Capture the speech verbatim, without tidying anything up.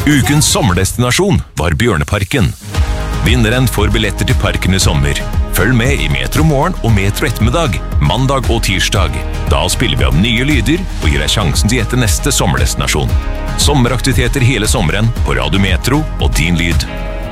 Ukens sommerdestinasjon var Bjørneparken. Vinneren får billetter til parken i sommer. Følg med i Metro Morgen og Metro Ettermiddag, mandag og tirsdag. Da spiller vi av nye lyder og gir deg sjansen til å gjette neste sommerdestinasjon. Sommeraktiviteter hele sommeren på Radio Metro og Din Lyd.